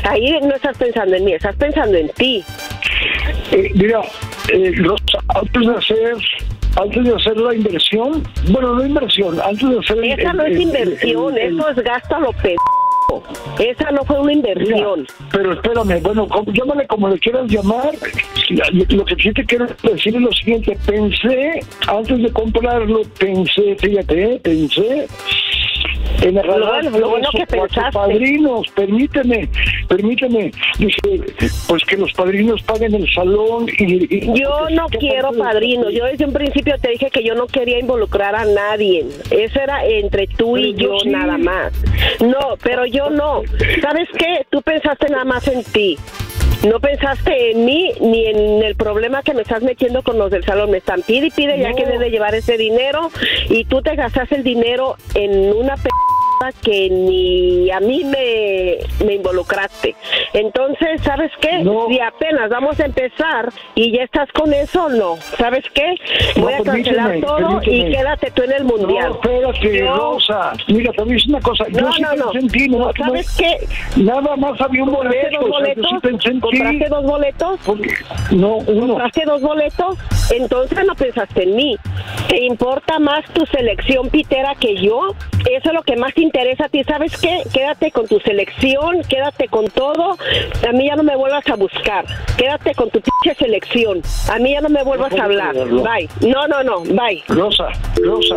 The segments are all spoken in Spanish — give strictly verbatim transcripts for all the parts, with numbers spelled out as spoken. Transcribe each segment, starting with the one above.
Ahí no estás pensando en mí, estás pensando en ti. Eh, mira, eh, Rosa, antes de hacer, antes de hacer la inversión, bueno, no inversión, antes de hacer... Esa el, no es el, inversión, el, el, eso es gástalo, p***. Esa no fue una inversión. Mira, pero espérame, bueno, como, llámale como le quieras llamar. Lo que sí te quiero decir es lo siguiente: pensé, antes de comprarlo, pensé, fíjate, pensé en agarrar lo, lo bueno que pensaste. Padrinos, permíteme, permíteme. Dije, pues que los padrinos paguen el salón y... y yo no quiero padrinos. Yo desde un principio te dije que yo no quería involucrar a nadie. Eso era entre tú y yo, sí. nada más. No, pero yo no. ¿Sabes qué? Tú pensaste nada más en ti. No pensaste en mí ni en el problema que me estás metiendo con los del salón. Me están pide y pide ya no. que debe llevar ese dinero y tú te gastaste el dinero en una p*** que ni a mí me, me involucraste. Entonces, ¿sabes qué? No. Si apenas vamos a empezar y ya estás con eso, no. ¿Sabes qué? Voy no, a cancelar todo permíteme. y quédate tú en el mundial. No, espérate, yo... Rosa. Mira, te voy a decir una cosa. No, yo sí no, no. pensé en ti, no, ¿Sabes no, qué? Nada más había un boleto. ¿Dos boletos? O sea, yo sí pensé en ¿Compraste ti. dos boletos? Porque, no, uno. ¿Compraste dos boletos? Entonces no pensaste en mí. ¿Te importa más tu selección pitera que yo? Eso es lo que más te interesa a ti. ¿Sabes qué? Quédate con tu selección, quédate con todo. A mí ya no me vuelvas a buscar. Quédate con tu pinche selección. A mí ya no me vuelvas no a hablar. Creerlo. Bye. No, no, no. Bye. Rosa, Rosa.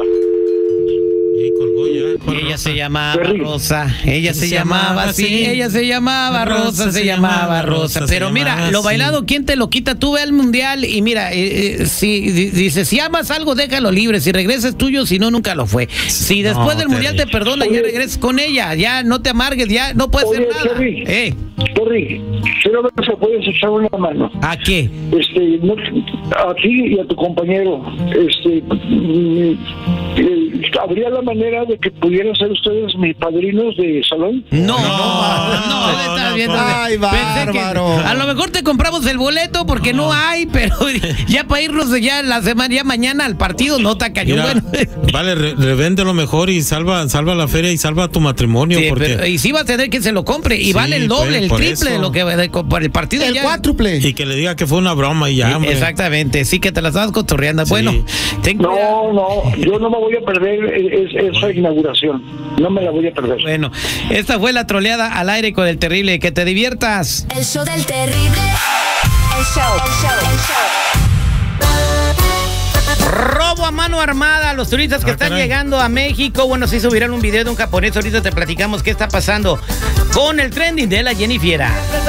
Y colgó ya. Ella Rosa. se llamaba Perry. Rosa, ella se, Se llamaba llamaba así, así. ella se llamaba Rosa, Rosa, se se llamaba llamaba Rosa. Rosa, se Pero mira, llamaba lo así. bailado, ¿quién te lo quita? Tú ve al mundial y mira, eh, eh, si di- dice, si amas algo, déjalo libre, si regresa es tuyo, si no, nunca lo fue. Si después No, del mundial Terry. te perdona, ya Oye. regresas con ella, ya no te amargues, ya no puedes Oye, hacer nada. Terry. Eh, Terry, quiero ver si puedes echar una mano. ¿a qué? Este, no, a ti y a tu compañero, este, mm, eh, ¿habría la manera de que pudieran ser ustedes mis padrinos de salón? No, no, No, no, no, estás no, viendo. ay, Pensé que bárbaro. a lo mejor te compramos el boleto porque no, hay, pero ya para irnos ya la semana, ya mañana al partido, no está cañón. Mira, Bueno. vale, re- revéndelo mejor y salva, salva la feria y salva tu matrimonio. Sí, porque... pero- y sí va a tener que se lo compre y Sí, vale el doble, pues, el por triple de eso. lo que de- por el partido. El ya. cuádruple. Y que le diga que fue una broma y ya, Sí, hombre. exactamente, sí que te las vas cotorreando. Sí. Bueno, ten cuidado. No, no, yo no me voy a perder es- esa inauguración. No me la voy a perder. Bueno, esta fue la troleada al aire con el terrible. Que te diviertas. El show del terrible. El show, el show, el show. Robo a mano armada a los turistas que Ah, están caray. llegando a México. Bueno, se hizo viral un video de un japonés. Ahorita te platicamos qué está pasando con el trending de la Jennifiera.